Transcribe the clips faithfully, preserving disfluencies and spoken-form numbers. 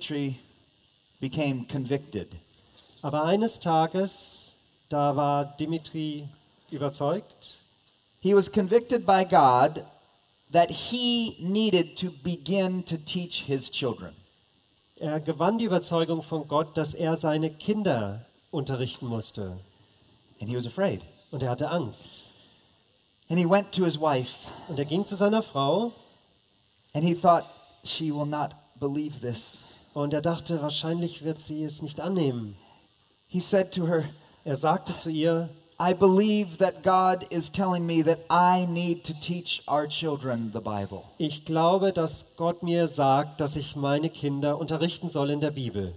Dimitri became convicted. Aber eines Tages, da war Dimitri überzeugt. He was convicted by God that he needed to begin to teach his children. Er gewann die Überzeugung von Gott, dass er seine Kinder unterrichten musste. And he was afraid. Und er hatte Angst. And he went to his wife. Und er ging zu seiner Frau. And he thought, she will not believe this. Und er dachte, wahrscheinlich wird sie es nicht annehmen. He said to her, Er sagte zu ihr, I believe that God is telling me that I need to teach our children the Bible. ich glaube, dass Gott mir sagt, dass ich meine Kinder unterrichten soll in der Bibel.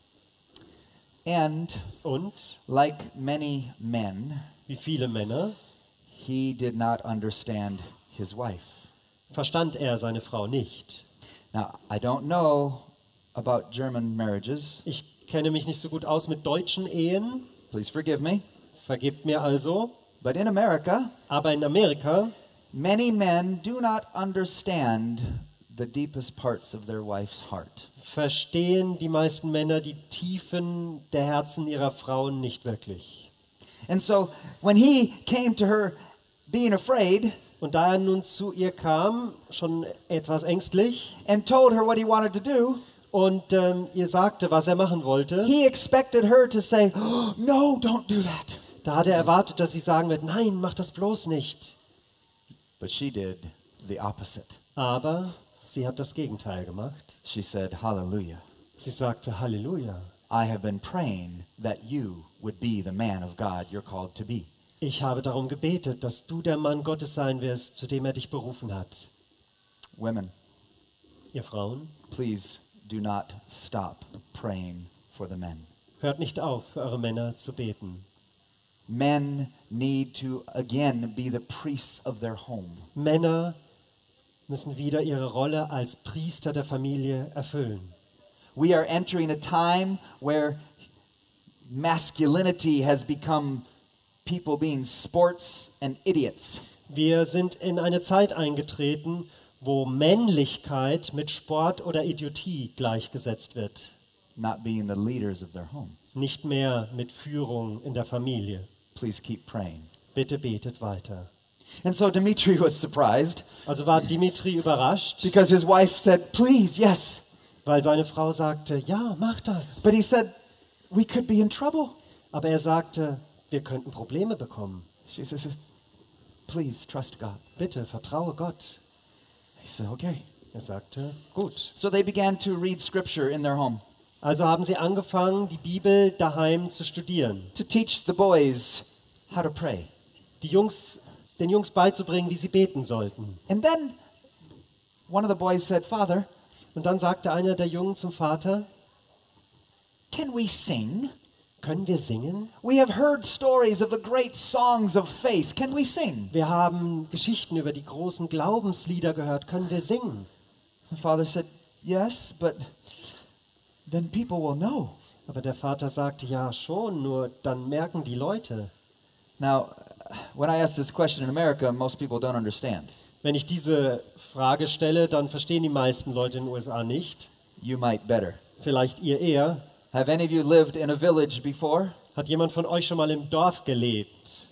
And Und, like many men, wie viele Männer, he did not understand his wife. verstand er seine Frau nicht. Now, I don't know about German marriages. Ich kenne mich nicht so gut aus mit deutschen Ehen, Please forgive me. vergebt mir also. But in America, Aber in Amerika many men do not understand the deepest parts of their wife's heart. verstehen die meisten Männer die Tiefen der Herzen ihrer Frauen nicht wirklich. And so when he came to her being afraid Und da er nun zu ihr kam, schon etwas ängstlich, and told her what he wanted to do, und ähm, ihr sagte, was er machen wollte, he expected her to say, oh, no, don't do that. da hat er erwartet, dass sie sagen wird, nein, mach das bloß nicht. But she did the opposite. Aber sie hat das Gegenteil gemacht. She said, hallelujah. Sie sagte, Halleluja. I have been praying that you would be the man of God you're called to be. Ich habe darum gebetet, dass du der Mann Gottes sein wirst, zu dem er dich berufen hat. Women, Ihr Frauen, please do not stop praying for the men. hört nicht auf, für eure Männer zu beten. Men need to again be the priests of their home. Männer müssen wieder ihre Rolle als Priester der Familie erfüllen. We are entering a time where masculinity has become people being sports and idiots. Wir sind in eine Zeit eingetreten, wo Männlichkeit mit Sport oder Idiotie gleichgesetzt wird. Not being the leaders of their home. Nicht mehr mit Führung in der Familie. Please keep praying. Bitte betet weiter. And so Dimitri was surprised Also war Dimitri überrascht, because his wife said, please, yes. weil seine Frau sagte, ja, mach das. But he said, we could be in trouble. Aber er sagte, wir könnten Probleme bekommen. She says, please trust God. Bitte, vertraue Gott. He said, okay. Er sagte, gut. So they began to read scripture in their home, Also haben sie angefangen, die Bibel daheim zu studieren. to teach the boys how to pray. Die Jungs, den Jungs beizubringen, wie sie beten sollten. And then one of the boys said, Father, Und dann sagte einer der Jungen zum Vater, can we sing? können wir singen? We have heard stories of the great songs of faith. Can we sing? Wir haben Geschichten über die großen Glaubenslieder gehört. Können wir singen? The father said, yes, but then people will know. Aber der Vater sagte, ja schon, nur dann merken die Leute. Now, when I ask this question in America, most people don't understand. Wenn ich diese Frage stelle, dann verstehen die meisten Leute in den U S A nicht. You might better. Vielleicht ihr eher. Have any of you lived in a village before? Hat jemand von euch schon mal im Dorf gelebt?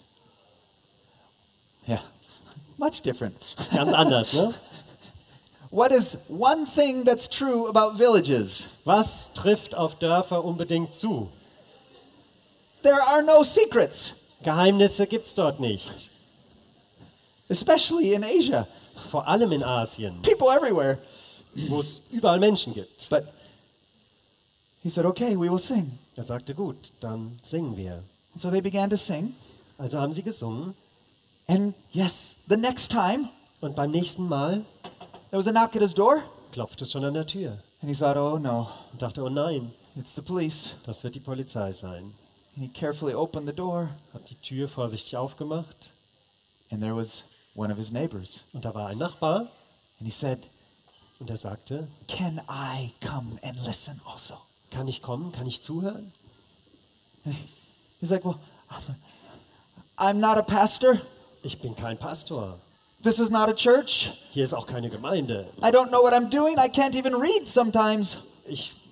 Yeah, much different. Ganz anders, ne? What is one thing that's true about villages? Was trifft auf Dörfer unbedingt zu? There are no secrets, Geheimnisse gibt's dort nicht. especially in Asia. Vor allem in Asien, People everywhere. wo es überall Menschen gibt. But he said, okay, we will sing. Er sagte, gut, dann singen wir. And so they began to sing. Also haben sie gesungen. And yes, the next time, Und beim nächsten Mal there was a knock at his door. klopfte es schon an der Tür. And he thought, oh no, Und dachte, oh nein, it's the police. das wird die Polizei sein. And he carefully opened the door. Hat die Tür vorsichtig aufgemacht. And there was one of his neighbors. Und da war ein Nachbar. And he said, Und er sagte, can I come and listen also? kann ich kommen? Kann ich zuhören? He's like, well, I'm not a pastor. Ich bin kein Pastor. This is not a church. Hier ist auch keine Gemeinde. I don't know what I'm doing. I can't even read sometimes. Ich